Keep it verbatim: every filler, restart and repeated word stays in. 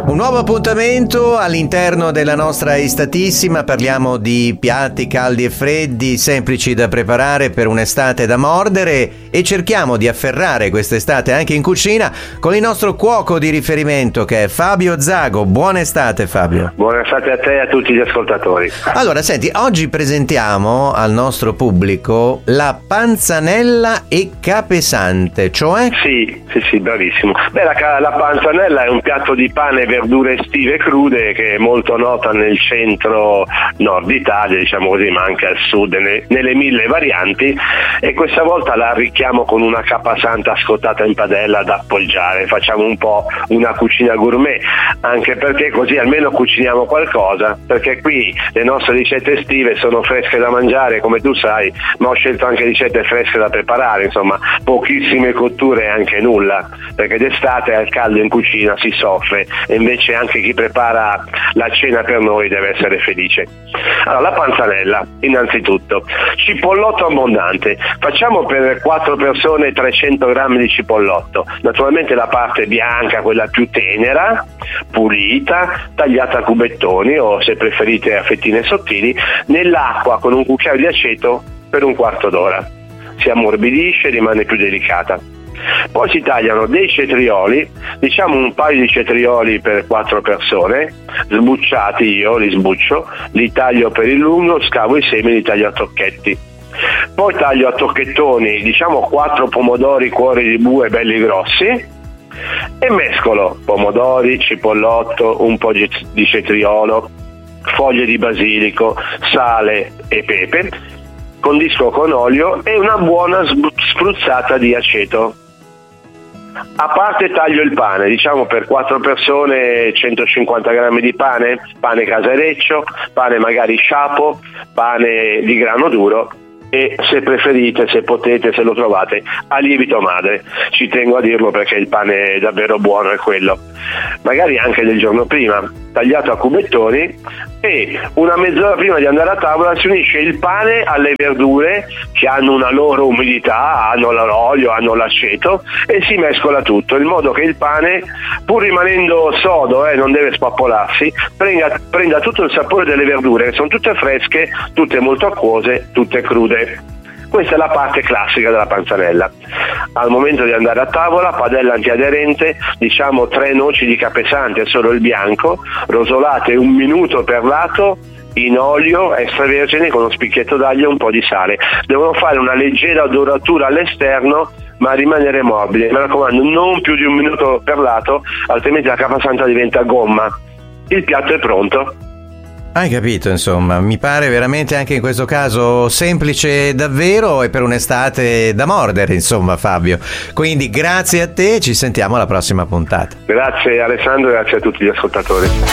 Un nuovo appuntamento all'interno della nostra Estatissima. Parliamo di piatti caldi e freddi, semplici da preparare per un'estate da mordere, e cerchiamo di afferrare quest'estate anche in cucina con il nostro cuoco di riferimento, che è Fabio Zago. Buona estate, Fabio. Buona estate a te e a tutti gli ascoltatori. Allora, senti, oggi presentiamo al nostro pubblico la panzanella e capesante, cioè? Sì, sì, sì, bravissimo. Beh, la, la panzanella è un piatto di pane e verdure estive crude che è molto nota nel centro nord Italia, diciamo così, ma anche al sud, ne, nelle mille varianti, e questa volta la arricchiamo con una capasanta scottata in padella da appoggiare. Facciamo un po' una cucina gourmet, anche perché così almeno cuciniamo qualcosa, perché qui le nostre ricette estive sono fresche da mangiare, come tu sai, ma ho scelto anche ricette fresche da preparare, insomma pochissime cotture e anche nulla, perché d'estate al caldo in cucina si soffre, e invece anche chi prepara la cena per noi deve essere felice. Allora, la panzanella, innanzitutto, cipollotto abbondante. Facciamo per quattro persone trecento grammi di cipollotto, naturalmente la parte bianca, quella più tenera, pulita, tagliata a cubettoni o, se preferite, a fettine sottili, nell'acqua con un cucchiaio di aceto per un quarto d'ora. Si ammorbidisce e rimane più delicata. Poi si tagliano dei cetrioli, diciamo un paio di cetrioli per quattro persone, sbucciati, io li sbuccio, li taglio per il lungo, scavo i semi e li taglio a tocchetti. Poi taglio a tocchettoni, diciamo quattro pomodori cuori di bue belli grossi, e mescolo pomodori, cipollotto, un po' di cetriolo, foglie di basilico, sale e pepe, condisco con olio e una buona spruzzata di aceto. A parte taglio il pane, diciamo per quattro persone centocinquanta grammi di pane, pane casereccio, pane magari sciapo, pane di grano duro e, se preferite, se potete, se lo trovate, a lievito madre. Ci tengo a dirlo perché il pane è davvero buono, è quello. Magari anche del giorno prima, tagliato a cubettoni, e una mezz'ora prima di andare a tavola si unisce il pane alle verdure che hanno una loro umidità, hanno l'olio, hanno l'aceto, e si mescola tutto in modo che il pane, pur rimanendo sodo, eh, non deve spappolarsi, prenda, prenda tutto il sapore delle verdure, che sono tutte fresche, tutte molto acquose, tutte crude. Questa è la parte classica della panzanella. Al momento di andare a tavola, padella antiaderente, diciamo tre noci di capesante, solo il bianco, rosolate un minuto per lato in olio extravergine con uno spicchietto d'aglio e un po' di sale. Devono fare una leggera doratura all'esterno, ma rimanere mobili. Mi raccomando, non più di un minuto per lato, altrimenti la capasanta diventa gomma. Il piatto è pronto. Hai capito, insomma, mi pare veramente anche in questo caso semplice davvero, e per un'estate da mordere, insomma, Fabio. Quindi grazie a te, ci sentiamo alla prossima puntata. Grazie Alessandro e grazie a tutti gli ascoltatori.